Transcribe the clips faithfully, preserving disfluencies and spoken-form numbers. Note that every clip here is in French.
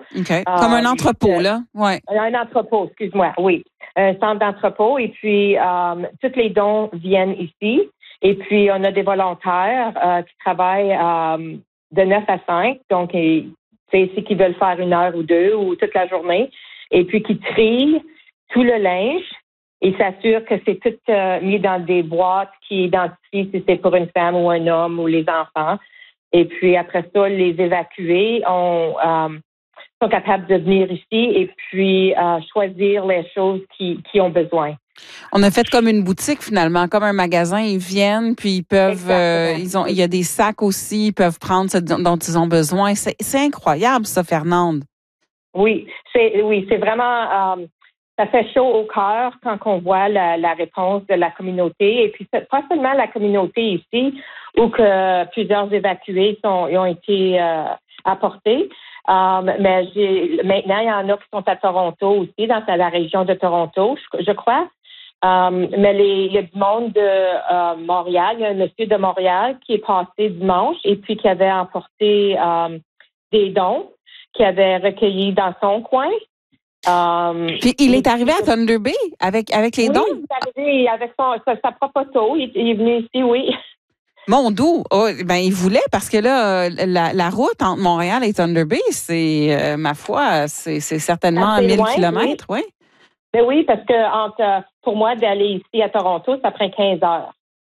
OK. Comme euh, un entrepôt, là? Ouais. Un entrepôt, excuse-moi, oui. Un centre d'entrepôt. Et puis, euh, tous les dons viennent ici. Et puis, on a des volontaires euh, qui travaillent euh, de neuf à cinq. Donc, c'est ici qui veulent faire une heure ou deux ou toute la journée. Et puis, qui trient tout le linge et s'assurent que c'est tout euh, mis dans des boîtes qui identifient si c'est pour une femme ou un homme ou les enfants. Et puis, après ça, les évacuer, on... Euh, sont capables de venir ici et puis euh, choisir les choses qui, qui ont besoin. On a fait comme une boutique finalement, comme un magasin. Ils viennent, puis ils peuvent, euh, ils ont, il y a des sacs aussi, ils peuvent prendre ce dont ils ont besoin. C'est, c'est incroyable ça, Fernande. Oui, c'est oui, c'est vraiment, euh, ça fait chaud au cœur quand on voit la, la réponse de la communauté. Et puis pas seulement la communauté ici, où que plusieurs évacués sont, ont été euh, apportés. Um, mais j'ai, maintenant, il y en a qui sont à Toronto aussi, dans la région de Toronto, je, je crois. Um, mais les, il y a du monde de euh, Montréal. Il y a un monsieur de Montréal qui est passé dimanche et puis qui avait emporté um, des dons qu'il avait recueillis dans son coin. Um, puis il est arrivé à Thunder Bay avec, avec les oui, dons? Il est arrivé avec son, sa, sa propre auto. Il, il est venu ici, oui. Mon doux, oh, ben il voulait parce que là, la, la route entre Montréal et Thunder Bay, c'est, euh, ma foi, c'est, c'est certainement mille kilomètres, oui. oui. Ben oui, parce que entre, pour moi, d'aller ici à Toronto, ça prend quinze heures.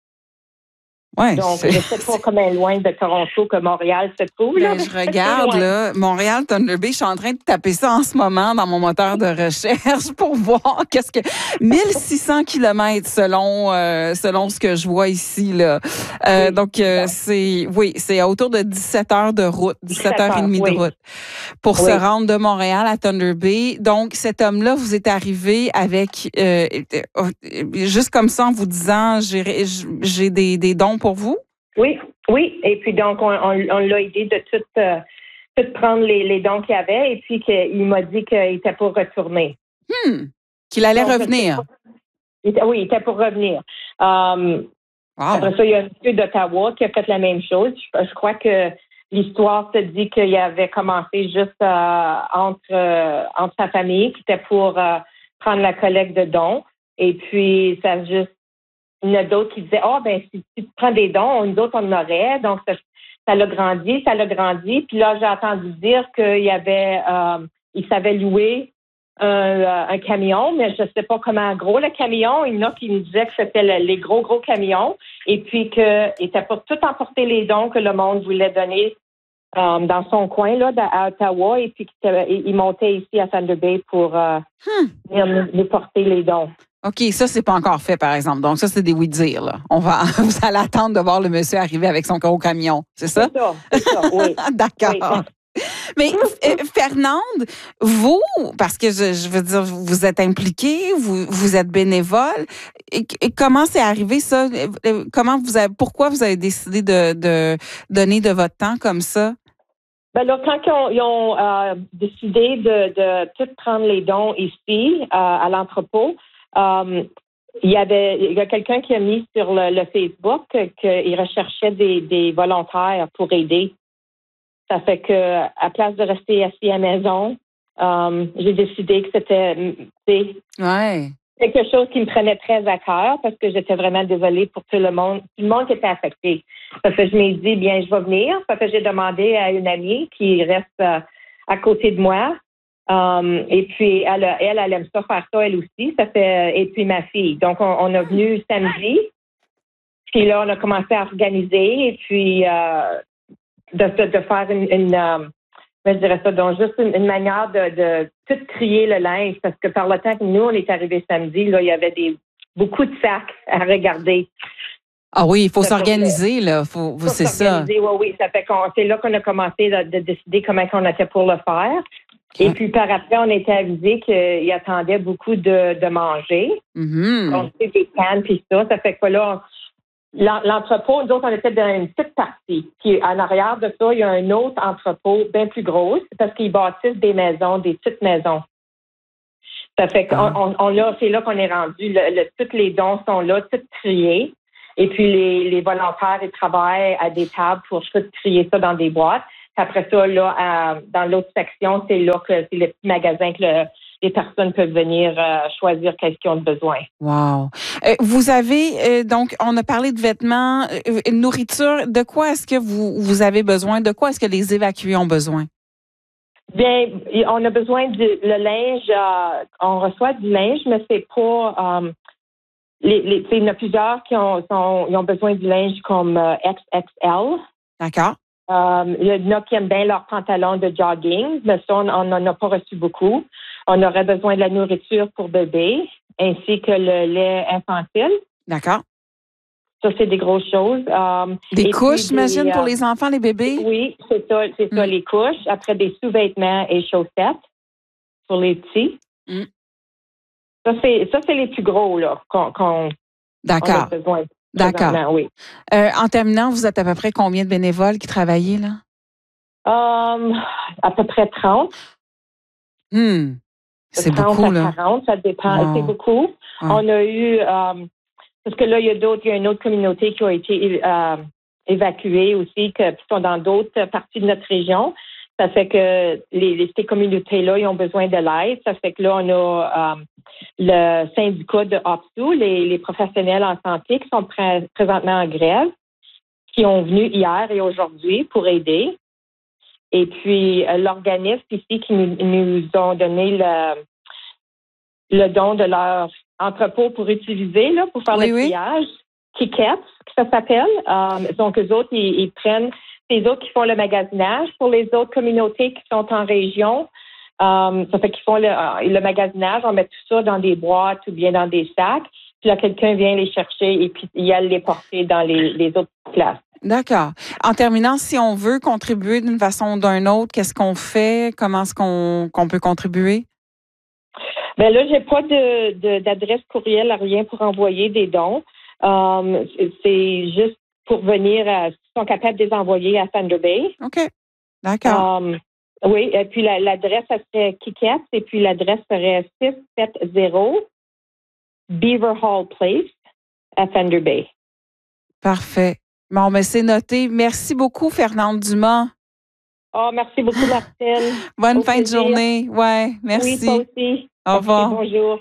Ouais, Donc, c'est, je ne sais pas combien loin de Toronto que Montréal se trouve. Là, ben, je regarde, là, Montréal, Thunder Bay, je suis en train de taper ça en ce moment dans mon moteur de recherche pour voir qu'est-ce que... mille six cents kilomètres selon, euh, selon ce que je vois ici, là. Euh, oui, donc, euh, c'est, oui, c'est autour de dix-sept heures de route, dix-sept heures trente oui. de route pour oui. se rendre de Montréal à Thunder Bay. Donc, cet homme-là, vous êtes arrivé avec, euh, juste comme ça, en vous disant, j'ai, j'ai des, des dons pour vous? Oui, oui. Et puis donc, on, on, on l'a aidé de tout, euh, tout prendre les, les dons qu'il avait et puis qu'il m'a dit qu'il était pour retourner. Hmm. Qu'il allait donc, revenir. Il était, oui, il était pour revenir. Um, wow. Après ça, il y a un monsieur d'Ottawa qui a fait la même chose. Je, je crois que l'histoire se dit qu'il avait commencé juste euh, entre, euh, entre sa famille qui était pour euh, prendre la collecte de dons. Et puis, ça a juste il y en a d'autres qui disaient, ah, oh, ben, si, si tu prends des dons, nous autres, on en aurait. Donc, ça, ça l'a grandi, ça l'a grandi. Puis là, j'ai entendu dire qu'il y avait, euh, il savait louer un, un camion, mais je ne sais pas comment gros le camion. Il y en a qui me disaient que c'était le, les gros, gros camions. Et puis qu'il était pour tout emporter les dons que le monde voulait donner euh, dans son coin, là, à Ottawa. Et puis qu'il montait ici à Thunder Bay pour euh, hmm. venir nous porter les dons. OK, ça, c'est pas encore fait, par exemple. Donc, ça, c'est des oui-dire, là. On va, vous allez attendre de voir le monsieur arriver avec son gros camion. C'est ça? C'est ça, c'est ça, oui. D'accord. Oui. Mais, euh, Fernande, vous, parce que je, je veux dire, vous êtes impliquée, vous, vous êtes bénévole. Et, et comment c'est arrivé, ça? Comment vous avez, pourquoi vous avez décidé de, de donner de votre temps comme ça? Ben là, quand ils ont, ils ont euh, décidé de, de tout prendre les dons ici, euh, à l'entrepôt, Um, il y avait, il y a quelqu'un qui a mis sur le, le Facebook qu'il recherchait des, des volontaires pour aider. Ça fait que, à place de rester assis à la maison, um, j'ai décidé que c'était, ouais. quelque chose qui me prenait très à cœur parce que j'étais vraiment désolée pour tout le monde, tout le monde qui était affecté. Parce que je m'ai dit, bien, je vais venir. Parce que j'ai demandé à une amie qui reste euh, à côté de moi. Um, et puis, elle, elle, elle aime ça faire ça, elle aussi. Ça fait, et puis, ma fille. Donc, on, on a venu samedi. Puis là, on a commencé à organiser et puis euh, de, de, de faire une, une euh, je dirais ça, donc juste une, une manière de, de tout trier le linge. Parce que par le temps que nous, on est arrivés samedi, là, il y avait des beaucoup de sacs à regarder. Ah oui, il faut ça s'organiser, fait, là. Faut, faut c'est ça. Oui, oui. Ça fait qu'on, c'est là qu'on a commencé de, de décider comment on était pour le faire. Et puis, par après, on était avisé qu'il attendait beaucoup de, de manger. Mm-hmm. On sait des cannes, puis ça. Ça fait que là, l'entrepôt, nous autres, on était dans une petite partie. Puis, en arrière de ça, il y a un autre entrepôt bien plus gros parce qu'ils bâtissent des maisons, des petites maisons. Ça fait qu'on on, on, là, c'est là qu'on est rendu. Le, le, tous les dons sont là, tout triés. Et puis, les, les volontaires, ils travaillent à des tables pour tout trier ça dans des boîtes. après ça, là, à, dans l'autre section, c'est là que c'est le petit magasin que le, les personnes peuvent venir euh, choisir qu'est-ce qu'ils ont besoin. Wow. Euh, vous avez, euh, donc, on a parlé de vêtements, euh, nourriture. De quoi est-ce que vous, vous avez besoin? De quoi est-ce que les évacués ont besoin? Bien, on a besoin du le linge. Euh, on reçoit du linge, mais c'est pas... Euh, les, les, il y en a plusieurs qui ont, sont, ils ont besoin du linge comme euh, X X L. D'accord. Euh, il y en a qui aiment bien leurs pantalons de jogging, mais ça, on n'en a pas reçu beaucoup. On aurait besoin de la nourriture pour bébé, ainsi que le lait infantile. D'accord. Ça, c'est des grosses choses. Euh, des couches, j'imagine, euh, pour les enfants, les bébés? Oui, c'est ça, c'est mm. ça, les couches. Après, des sous-vêtements et chaussettes pour les petits. Mm. Ça, c'est, ça, c'est les plus gros, là, qu'on, qu'on D'accord. on a besoin. D'accord. Oui. Euh, en terminant, vous êtes à peu près combien de bénévoles qui travaillent, là? Um, à peu près trente. Hmm. C'est trente beaucoup, à là. quarante, ça dépend. Wow. C'est beaucoup. Wow. On a eu... Um, parce que là, il y a d'autres, il y a une autre communauté qui a été euh, évacuée aussi, qui sont dans d'autres parties de notre région. Ça fait que les, les ces communautés-là, ils ont besoin de l'aide. Ça fait que là, on a euh, le syndicat de O P S U, les, les professionnels en santé qui sont pré- présentement en grève, qui ont venu hier et aujourd'hui pour aider. Et puis, euh, l'organisme ici qui nous, nous ont donné le, le don de leur entrepôt pour utiliser, là, pour faire oui, le triage, oui. Tickets, ça s'appelle. Euh, donc, eux autres, ils, ils prennent, c'est eux autres qui font le magasinage pour les autres communautés qui sont en région. Euh, ça fait qu'ils font le, le magasinage, on met tout ça dans des boîtes ou bien dans des sacs. Puis là, quelqu'un vient les chercher et puis il y a les porter dans les, les autres places. D'accord. En terminant, si on veut contribuer d'une façon ou d'une autre, qu'est-ce qu'on fait? Comment est-ce qu'on, qu'on peut contribuer? Ben là, j'ai pas de, de d'adresse courriel à rien pour envoyer des dons. Um, c'est juste pour venir, à, ils sont capables de les envoyer à Thunder Bay. OK. D'accord. Um, oui, et puis la, l'adresse, ça serait Kikette, et puis l'adresse serait six cent soixante Beaver Hall Place à Thunder Bay. Parfait. Bon, mais c'est noté. Merci beaucoup, Fernande Dumas. Oh, merci beaucoup, Martine. Bonne Au fin plaisir. de journée. Ouais, merci. Oui, toi aussi. Au revoir. Okay, bonjour.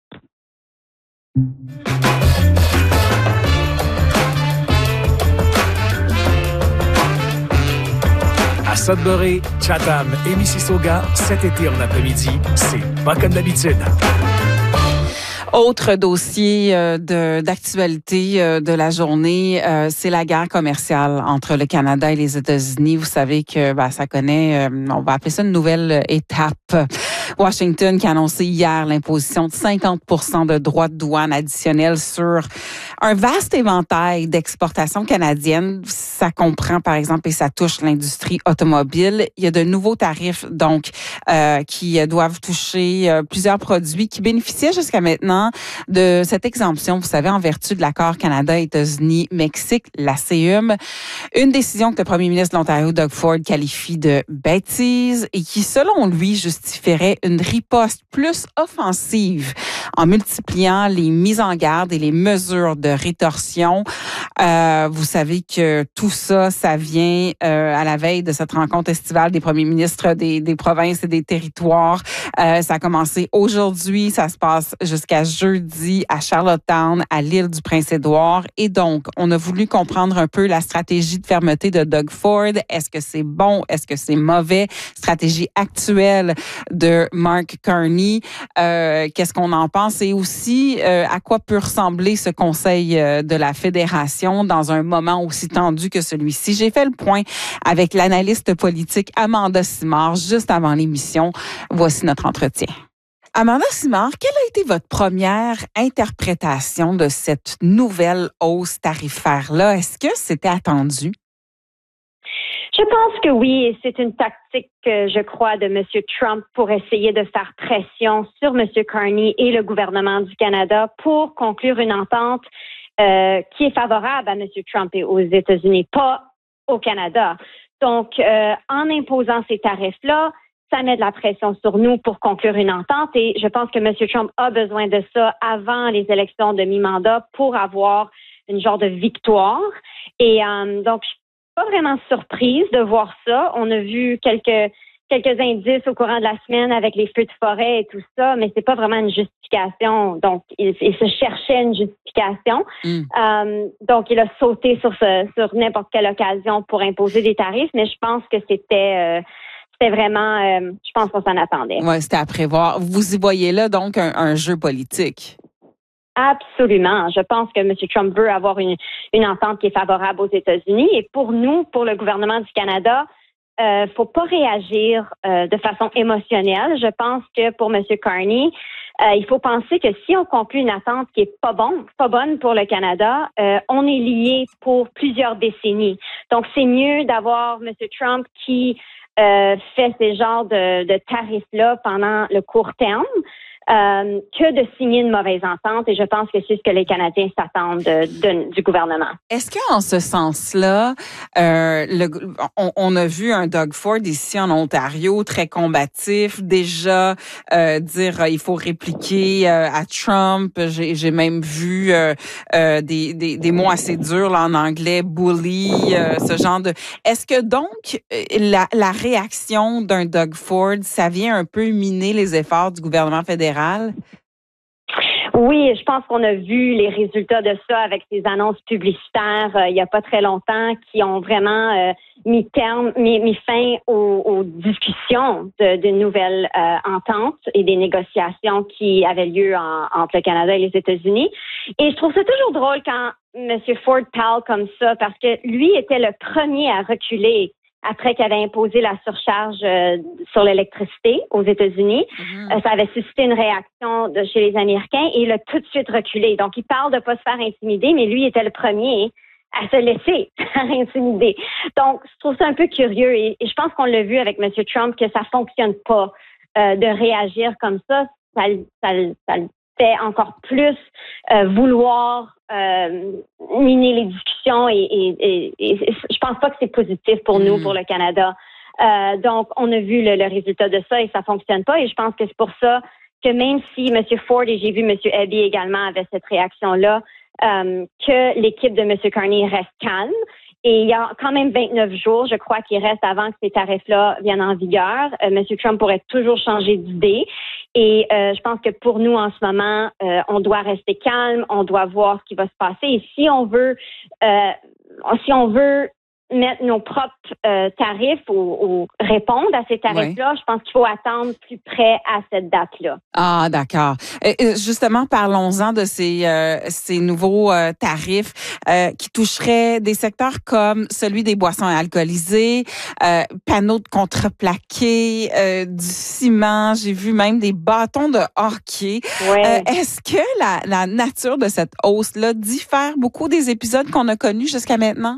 À Sudbury, Chatham et Mississauga, cet été en après-midi, c'est pas comme d'habitude. Autre dossier euh, de, d'actualité euh, de la journée, euh, c'est la guerre commerciale entre le Canada et les États-Unis. Vous savez que ben, ça connaît, euh, on va appeler ça une nouvelle étape. Washington qui a annoncé hier l'imposition de cinquante pour cent de droits de douane additionnels sur un vaste éventail d'exportations canadiennes. Ça comprend, par exemple, et ça touche l'industrie automobile. Il y a de nouveaux tarifs, donc, euh, qui doivent toucher euh, plusieurs produits qui bénéficiaient jusqu'à maintenant de cette exemption, vous savez, en vertu de l'accord Canada-États-Unis-Mexique, la C U M. Une décision que le premier ministre de l'Ontario, Doug Ford, qualifie de bêtise et qui, selon lui, justifierait une riposte plus offensive en multipliant les mises en garde et les mesures de rétorsion. Euh, vous savez que tout ça, ça vient euh, à la veille de cette rencontre estivale des premiers ministres des, des provinces et des territoires. Euh, ça a commencé aujourd'hui, ça se passe jusqu'à jeudi à Charlottetown, à l'île du Prince-Édouard. Et donc, on a voulu comprendre un peu la stratégie de fermeté de Doug Ford. Est-ce que c'est bon? Est-ce que c'est mauvais? Stratégie actuelle de Mark Carney. Euh, qu'est-ce qu'on en pense? Et aussi, euh, à quoi peut ressembler ce conseil euh, de la Fédération dans un moment aussi tendu que celui-ci? J'ai fait le point avec l'analyste politique Amanda Simard juste avant l'émission. Voici notre entretien. Amanda Simard, quelle a été votre première interprétation de cette nouvelle hausse tarifaire-là? Est-ce que c'était attendu? Je pense que oui, et c'est une tactique, je crois, de M. Trump pour essayer de faire pression sur M. Carney et le gouvernement du Canada pour conclure une entente euh, qui est favorable à M. Trump et aux États-Unis, pas au Canada. Donc, euh, en imposant ces tarifs-là, ça met de la pression sur nous pour conclure une entente et je pense que M. Trump a besoin de ça avant les élections de mi-mandat pour avoir une genre de victoire. Et euh, donc, pas vraiment surprise de voir ça. On a vu quelques quelques indices au courant de la semaine avec les feux de forêt et tout ça, mais c'est pas vraiment une justification. Donc, il, il se cherchait une justification. Mm. Euh, donc, il a sauté sur ce, sur n'importe quelle occasion pour imposer des tarifs, mais je pense que c'était... Euh, C'était vraiment, euh, je pense qu'on s'en attendait. Oui, c'était à prévoir. Vous y voyez là donc un, un jeu politique? Absolument. Je pense que M. Trump veut avoir une, une entente qui est favorable aux États-Unis. Et pour nous, pour le gouvernement du Canada, euh, faut pas réagir euh, de façon émotionnelle. Je pense que pour M. Carney, euh, il faut penser que si on conclut une attente qui est pas bon, pas bonne pour le Canada, euh, on est lié pour plusieurs décennies. Donc, c'est mieux d'avoir M. Trump qui Euh, fait ces genres de, de tarifs-là pendant le court terme euh, que de signer une mauvaise entente. Et je pense que c'est ce que les Canadiens s'attendent de, de, du gouvernement. Est-ce qu'en ce sens-là, euh, le, on, on a vu un Doug Ford ici en Ontario très combatif, déjà euh, dire euh, il faut répliquer euh, à Trump. J'ai, j'ai même vu euh, euh, des, des, des mots assez durs là, en anglais, bully, euh, ce genre de... Est-ce que donc la, la réaction d'un Doug Ford, ça vient un peu miner les efforts du gouvernement fédéral? Oui, je pense qu'on a vu les résultats de ça avec ces annonces publicitaires euh, il n'y a pas très longtemps qui ont vraiment euh, mis terme, mis, mis fin aux, aux discussions de, de nouvelles euh, ententes et des négociations qui avaient lieu en, entre le Canada et les États-Unis. Et je trouve ça toujours drôle quand M. Ford parle comme ça parce que lui était le premier à reculer après qu'il avait imposé la surcharge euh, sur l'électricité aux États-Unis. Mm-hmm. Euh, ça avait suscité une réaction de chez les Américains et il a tout de suite reculé. Donc, il parle de pas se faire intimider, mais lui était le premier à se laisser faire intimider. Donc, je trouve ça un peu curieux et, et je pense qu'on l'a vu avec M. Trump que ça fonctionne pas euh, de réagir comme ça. Ça, ça, ça le fait encore plus euh, vouloir euh, miner les discussions et, et, et, et je pense pas que c'est positif pour mmh. nous, pour le Canada. Euh, donc, on a vu le, le résultat de ça et ça fonctionne pas et je pense que c'est pour ça que même si M. Ford et j'ai vu M. Abbey également avait cette réaction-là, euh, que l'équipe de M. Carney reste calme. Et il y a quand même vingt-neuf jours, je crois, qu'il reste avant que ces tarifs-là viennent en vigueur. Euh, M. Trump pourrait toujours changer d'idée. Et euh, je pense que pour nous, en ce moment, euh, on doit rester calme, on doit voir ce qui va se passer. Et si on veut, euh, si on veut mettre nos propres euh, tarifs ou, ou répondre à ces tarifs-là, oui. Je pense qu'il faut attendre plus près à cette date-là. Ah, d'accord. Et justement, parlons-en de ces, euh, ces nouveaux euh, tarifs euh, qui toucheraient des secteurs comme celui des boissons alcoolisées, euh, panneaux de contreplaqué, euh, du ciment, j'ai vu même des bâtons de hockey. Ouais. Euh, est-ce que la, la nature de cette hausse-là diffère beaucoup des épisodes qu'on a connus jusqu'à maintenant?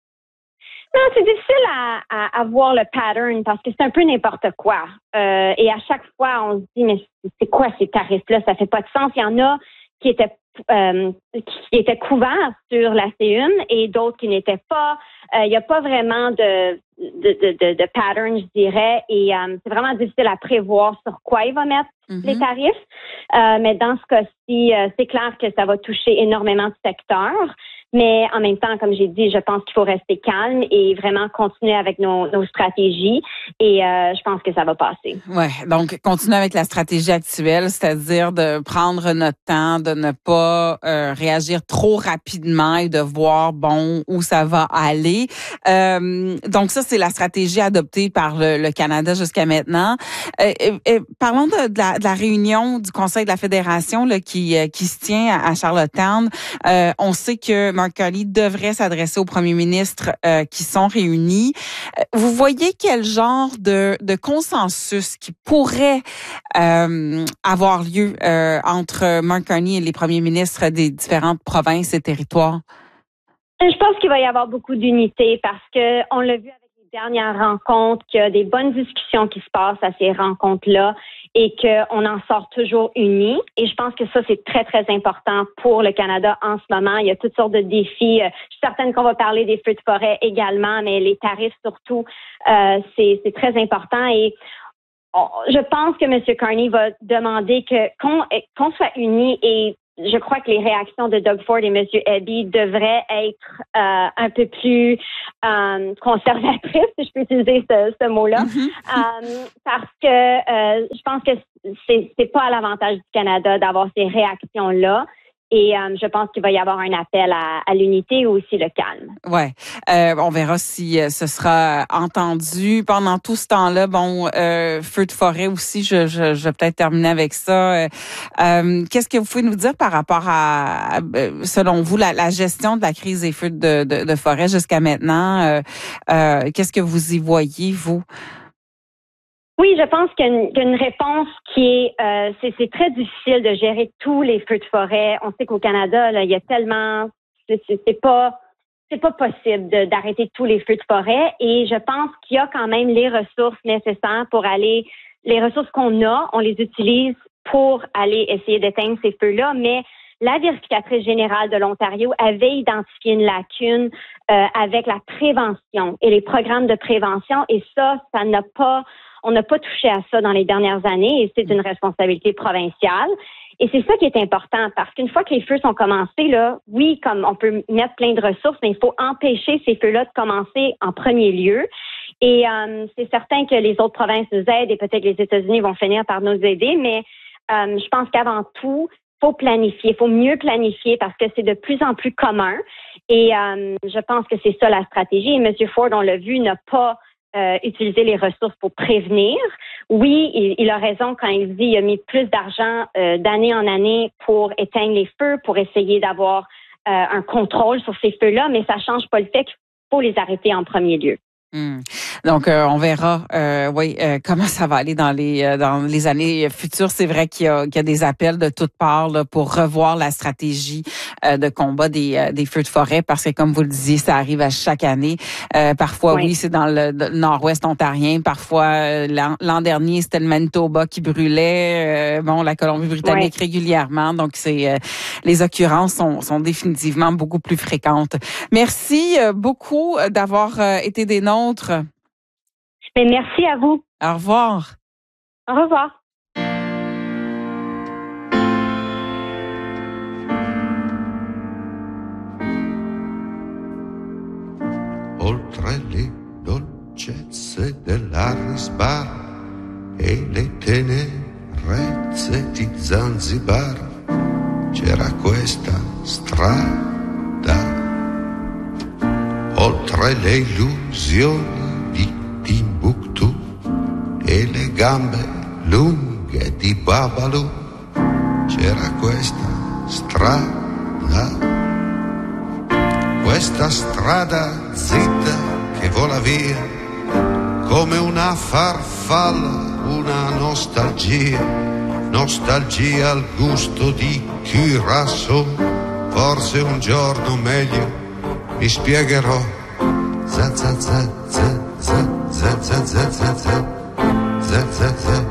Non, c'est difficile à, à, à voir le pattern parce que c'est un peu n'importe quoi. Euh, et à chaque fois, on se dit, mais c'est quoi ces tarifs-là? Ça fait pas de sens. Il y en a qui étaient euh, qui étaient couverts sur la C un et d'autres qui n'étaient pas. Euh, il n'y a pas vraiment de, de, de, de, de pattern, je dirais. Et euh, c'est vraiment difficile à prévoir sur quoi il va mettre mm-hmm. les tarifs. Euh, mais dans ce cas-ci, euh, c'est clair que ça va toucher énormément de secteurs. Mais en même temps, comme j'ai dit, je pense qu'il faut rester calme et vraiment continuer avec nos, nos stratégies. Et euh, je pense que ça va passer. Ouais, donc continuer avec la stratégie actuelle, c'est-à-dire de prendre notre temps, de ne pas euh, réagir trop rapidement et de voir bon où ça va aller. Euh, donc ça, c'est la stratégie adoptée par le, le Canada jusqu'à maintenant. Euh, euh, parlons de, de, la, de la réunion du Conseil de la Fédération là, qui qui se tient à, à Charlottetown. Euh, on sait que Mark Carney devrait s'adresser aux premiers ministres euh, qui sont réunis. Vous voyez quel genre de, de consensus qui pourrait euh, avoir lieu euh, entre Mark Carney et les premiers ministres des différentes provinces et territoires? Je pense qu'il va y avoir beaucoup d'unité parce que on l'a vu avec les dernières rencontres, qu'il y a des bonnes discussions qui se passent à ces rencontres-là et qu'on en sort toujours unis. Et je pense que ça, c'est très, très important pour le Canada en ce moment. Il y a toutes sortes de défis. Je suis certaine qu'on va parler des feux de forêt également, mais les tarifs surtout, euh, c'est, c'est très important. Et on, je pense que M. Carney va demander que qu'on, qu'on soit unis et je crois que les réactions de Doug Ford et M. Eby devraient être euh, un peu plus euh, conservatrices, si je peux utiliser ce, ce mot-là, mm-hmm. euh, parce que euh, je pense que c'est, c'est pas à l'avantage du Canada d'avoir ces réactions-là. Et euh, je pense qu'il va y avoir un appel à, à l'unité ou aussi le calme. Ouais, euh, on verra si euh, ce sera entendu pendant tout ce temps-là. Bon, euh, feu de forêt aussi. Je, je, je vais peut-être terminer avec ça. Euh, euh, qu'est-ce que vous pouvez nous dire par rapport à, à selon vous, la, la gestion de la crise des feux de, de, de forêt jusqu'à maintenant? Euh, euh, qu'est-ce que vous y voyez, vous? Oui, je pense qu'il y a une, qu'il y a une réponse qui est, euh, c'est, c'est très difficile de gérer tous les feux de forêt. On sait qu'au Canada, là, il y a tellement, c'est, c'est, c'est pas, c'est pas possible de, d'arrêter tous les feux de forêt. Et je pense qu'il y a quand même les ressources nécessaires pour aller, les ressources qu'on a, on les utilise pour aller essayer d'éteindre ces feux-là. Mais la vérificatrice générale de l'Ontario avait identifié une lacune euh, avec la prévention et les programmes de prévention. Et ça, ça n'a pas On n'a pas touché à ça dans les dernières années et c'est une responsabilité provinciale. Et c'est ça qui est important parce qu'une fois que les feux sont commencés, là, oui, comme on peut mettre plein de ressources, mais il faut empêcher ces feux-là de commencer en premier lieu. Et euh, c'est certain que les autres provinces nous aident et peut-être les États-Unis vont finir par nous aider, mais euh, je pense qu'avant tout, il faut planifier, il faut mieux planifier parce que c'est de plus en plus commun. Et euh, je pense que c'est ça la stratégie. Et M. Ford, on l'a vu, n'a pas Euh, utiliser les ressources pour prévenir. Oui, il, il a raison quand il dit qu'il a mis plus d'argent euh, d'année en année pour éteindre les feux, pour essayer d'avoir euh, un contrôle sur ces feux-là, mais ça change pas le fait qu'il faut les arrêter en premier lieu. Mmh. Donc, euh, on verra, euh, oui, euh, comment ça va aller dans les euh, dans les années futures. C'est vrai qu'il y a, qu'il y a des appels de toutes parts là, pour revoir la stratégie euh, de combat des euh, des feux de forêt, parce que comme vous le disiez, ça arrive à chaque année. Euh, parfois, oui, oui c'est dans le, le nord-ouest ontarien. Parfois, euh, l'an, l'an dernier, c'était le Manitoba qui brûlait. Euh, bon, la Colombie-Britannique oui. régulièrement. Donc, c'est euh, les occurrences sont sont définitivement beaucoup plus fréquentes. Merci euh, beaucoup d'avoir euh, été des nôtres. Mais merci à vous. Au revoir. Au revoir. Oltre le dolcezze dell'Arisbar e le tenerezze di Zanzibar c'era questa strada. Oltre le illusioni di Timbuktu e le gambe lunghe di Babalu c'era questa strada, questa strada zitta che vola via come una farfalla, una nostalgia, nostalgia al gusto di Curaçao. Forse un giorno meglio mi spiegherò. za za za za za za za za za za za